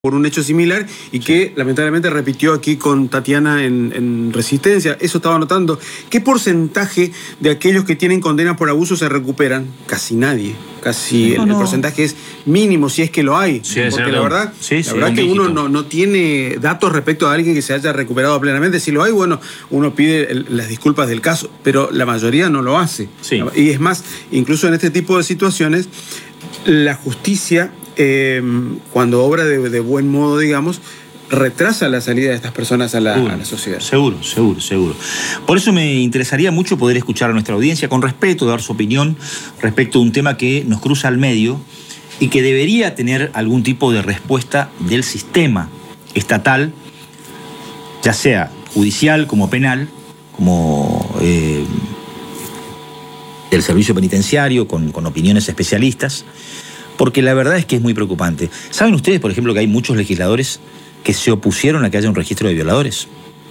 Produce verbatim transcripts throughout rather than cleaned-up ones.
por un hecho similar y que lamentablemente repitió aquí con Tatiana en, en Resistencia. Eso estaba notando. ¿Qué porcentaje de aquellos que tienen condena por abuso se recuperan? Casi nadie. Casi no, el, no. el porcentaje es mínimo, si es que lo hay. Sí, porque la verdad, sí, la sí, verdad que uno no, no tiene datos respecto a alguien que se haya recuperado plenamente. Si lo hay, bueno, uno pide el, las disculpas del caso, pero la mayoría no lo hace. Sí. Y es más, incluso en este tipo de situaciones, la justicia, eh, cuando obra de, de buen modo, digamos, retrasa la salida de estas personas a la, seguro, a la sociedad. Seguro, seguro, seguro. Por eso me interesaría mucho poder escuchar a nuestra audiencia con respeto, dar su opinión respecto a un tema que nos cruza al medio y que debería tener algún tipo de respuesta del sistema estatal, ya sea judicial como penal, como eh, del servicio penitenciario, con, con opiniones especialistas, porque la verdad es que es muy preocupante. ¿Saben ustedes, por ejemplo, que hay muchos legisladores que se opusieron a que haya un registro de violadores?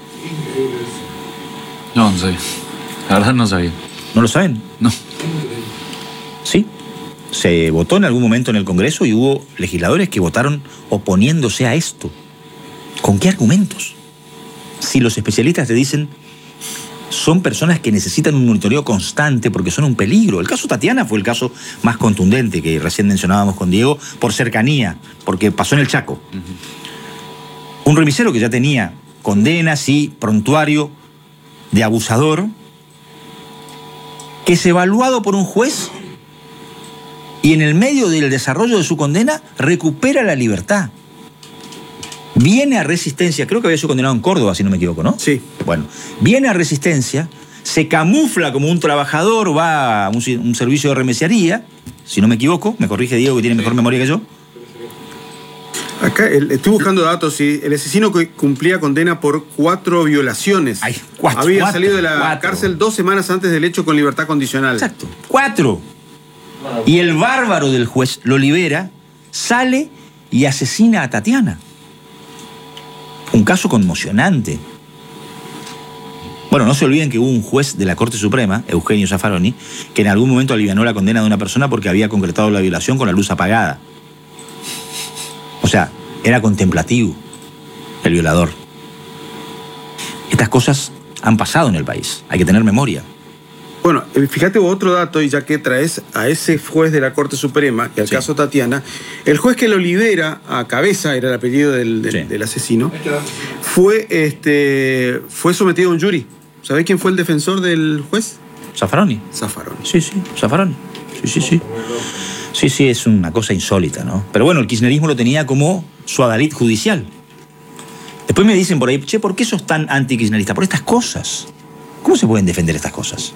No, no sabía. La verdad no sabía. ¿No lo saben? No. Sí. Se votó en algún momento en el Congreso y hubo legisladores que votaron oponiéndose a esto. ¿Con qué argumentos? Si los especialistas te dicen son personas que necesitan un monitoreo constante porque son un peligro. El caso Tatiana fue el caso más contundente que recién mencionábamos con Diego, por cercanía, porque pasó en el Chaco. Uh-huh. Un remisero que ya tenía condenas y prontuario de abusador, que es evaluado por un juez y en el medio del desarrollo de su condena recupera la libertad. Viene a Resistencia, creo que había sido condenado en Córdoba, si no me equivoco, ¿no? Sí. Bueno, viene a Resistencia, se camufla como un trabajador, va a un, un servicio de remesiaría, si no me equivoco, me corrige Diego que tiene mejor memoria que yo. Acá el, estoy buscando datos, sí. El asesino que cumplía condena por cuatro violaciones. Ay, cuatro, Había cuatro, salido de la cuatro. cárcel dos semanas antes del hecho con libertad condicional. Exacto, cuatro. Y el bárbaro del juez lo libera, sale y asesina a Tatiana. Un caso conmocionante. Bueno, no se olviden que hubo un juez de la Corte Suprema, Eugenio Zaffaroni, que en algún momento alivianó la condena de una persona porque había concretado la violación con la luz apagada. O sea, era contemplativo el violador. Estas cosas han pasado en el país, hay que tener memoria. Bueno, fíjate otro dato, y ya que traes a ese juez de la Corte Suprema, que al sí. caso Tatiana, el juez que lo libera a Cabeza, era el apellido del, del, sí. del asesino, fue, este, fue sometido a un jury. ¿Sabés quién fue el defensor del juez? Zaffaroni. Zaffaroni. Sí, sí, Zaffaroni. Sí, sí, sí. Sí, sí, es una cosa insólita, ¿no? Pero bueno, el kirchnerismo lo tenía como su adalid judicial. Después me dicen por ahí, che, ¿por qué sos tan anti-kirchnerista? Por estas cosas. ¿Cómo se pueden defender estas cosas?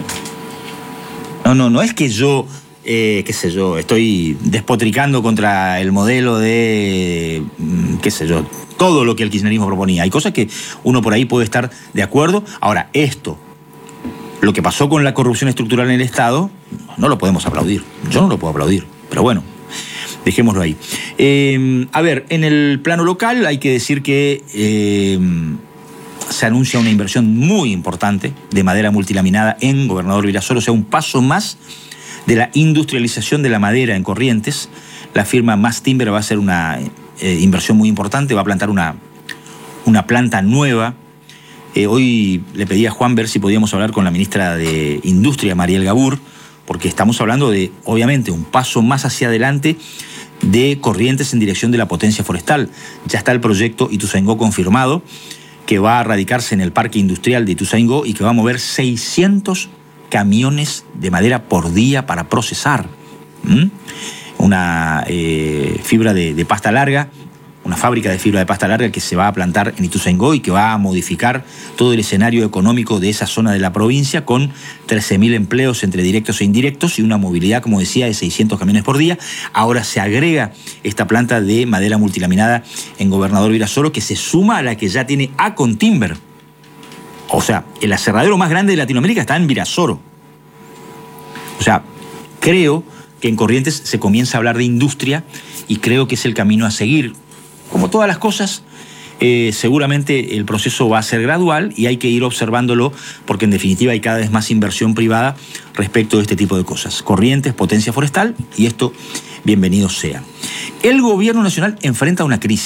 No, no, no es que yo, eh, qué sé yo, estoy despotricando contra el modelo de, qué sé yo, todo lo que el kirchnerismo proponía. Hay cosas que uno por ahí puede estar de acuerdo. Ahora, esto, lo que pasó con la corrupción estructural en el Estado, no lo podemos aplaudir. Yo no lo puedo aplaudir, pero bueno, dejémoslo ahí. Eh, a ver, en el plano local hay que decir que Eh, se anuncia una inversión muy importante de madera multilaminada en Gobernador Virasoro, o sea, un paso más de la industrialización de la madera en Corrientes. La firma Mass Timber va a hacer una eh, inversión muy importante, va a plantar una, una planta nueva. Eh, hoy le pedí a Juan ver si podíamos hablar con la ministra de Industria, Mariel Gabur, porque estamos hablando de, obviamente, un paso más hacia adelante de Corrientes en dirección de la potencia forestal. Ya está el proyecto Ituzaingó confirmado, que va a radicarse en el parque industrial de Ituzaingó y que va a mover seiscientos camiones de madera por día para procesar. ¿Mm? Una eh, fibra de, de pasta larga, una fábrica de fibra de pasta larga que se va a plantar en Ituzaingó y que va a modificar todo el escenario económico de esa zona de la provincia con trece mil empleos entre directos e indirectos y una movilidad, como decía, de seiscientos camiones por día. Ahora se agrega esta planta de madera multilaminada en Gobernador Virasoro que se suma a la que ya tiene Acon Timber. O sea, el aserradero más grande de Latinoamérica está en Virasoro. O sea, creo que en Corrientes se comienza a hablar de industria y creo que es el camino a seguir. Como todas las cosas, eh, seguramente el proceso va a ser gradual y hay que ir observándolo porque en definitiva hay cada vez más inversión privada respecto de este tipo de cosas. Corrientes, potencia forestal, y esto bienvenidos sean. El gobierno nacional enfrenta una crisis.